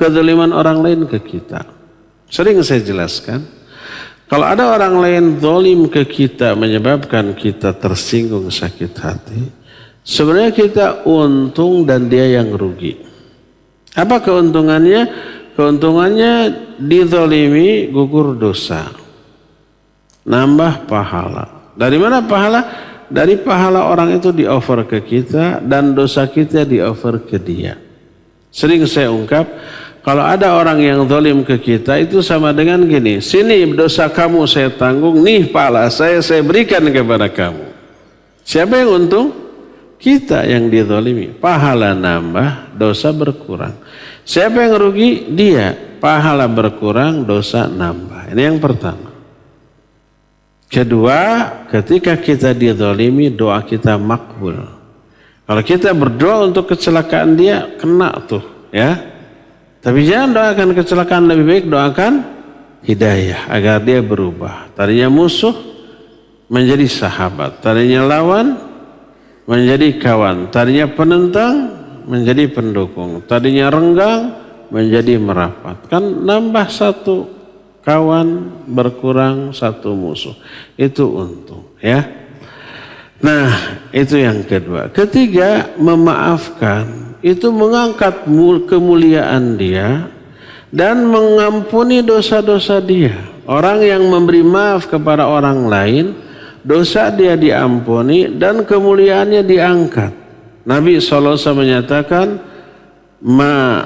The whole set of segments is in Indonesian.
kezaliman orang lain ke kita. Sering saya jelaskan, kalau ada orang lain zalim ke kita menyebabkan kita tersinggung sakit hati, sebenarnya kita untung dan dia yang rugi. Apa keuntungannya? Keuntungannya dizalimi gugur dosa, nambah pahala. Dari mana pahala? Dari pahala orang itu di-offer ke kita dan dosa kita di-offer ke dia. Sering saya ungkap, kalau ada orang yang zalim ke kita itu sama dengan gini, sini dosa kamu saya tanggung, nih pahala saya berikan kepada kamu. Siapa yang untung? Kita yang dizalimi. Pahala nambah, dosa berkurang. Siapa yang rugi? Dia. Pahala berkurang, dosa nambah. Ini yang pertama. Kedua, ketika kita dizalimi, doa kita makbul. Kalau kita berdoa untuk kecelakaan dia, kena tuh, ya. Tapi jangan doakan kecelakaan, lebih baik doakan hidayah agar dia berubah. Tadinya musuh menjadi sahabat, tadinya lawan menjadi kawan, tadinya penentang menjadi pendukung, tadinya renggang menjadi merapat. Kan nambah satu kawan, berkurang satu musuh. Itu untung, ya. Nah, itu yang kedua. Ketiga, memaafkan. Itu mengangkat kemuliaan dia dan mengampuni dosa-dosa dia. Orang yang memberi maaf kepada orang lain, dosa dia diampuni dan kemuliaannya diangkat. Nabi SAW menyatakan, ma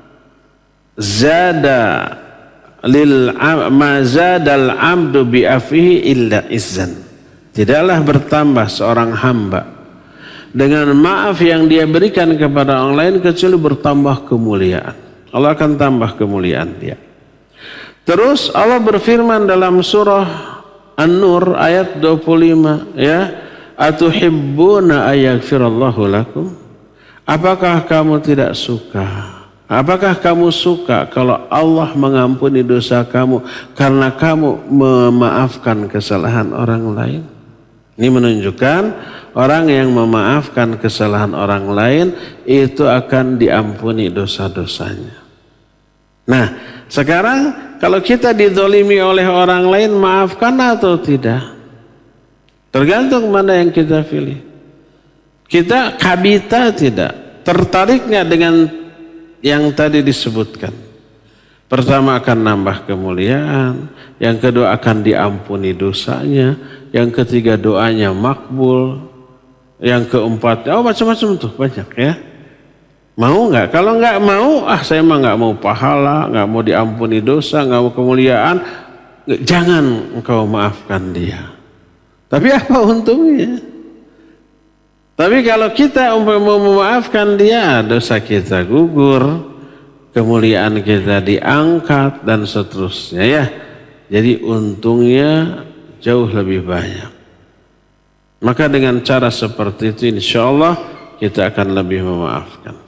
zadal abdu bi'afihi illa izzan. Tidaklah bertambah seorang hamba dengan maaf yang dia berikan kepada orang lain kecuali bertambah kemuliaan. Allah akan tambah kemuliaan dia. Terus Allah berfirman dalam surah An-Nur ayat 25, ya, atuhibbuna ayaghfirallahu lakum? Apakah kamu tidak suka? Apakah kamu suka kalau Allah mengampuni dosa kamu karena kamu memaafkan kesalahan orang lain? Ini menunjukkan orang yang memaafkan kesalahan orang lain itu akan diampuni dosa-dosanya. Nah, sekarang kalau kita dizalimi oleh orang lain, maafkan atau tidak? Tergantung mana yang kita pilih. Kita kabita tidak? Tertariknya dengan yang tadi disebutkan? Pertama akan nambah kemuliaan, yang kedua akan diampuni dosanya, yang ketiga doanya makbul, yang keempat, macam-macam tuh banyak, ya. Mau nggak? Kalau nggak mau, saya mah nggak mau pahala, nggak mau diampuni dosa, nggak mau kemuliaan, jangan engkau maafkan dia. Tapi apa untungnya? Tapi kalau kita mau memaafkan dia, dosa kita gugur, kemuliaan kita diangkat dan seterusnya, ya. Jadi untungnya jauh lebih banyak. Maka dengan cara seperti itu insya Allah kita akan lebih memaafkan.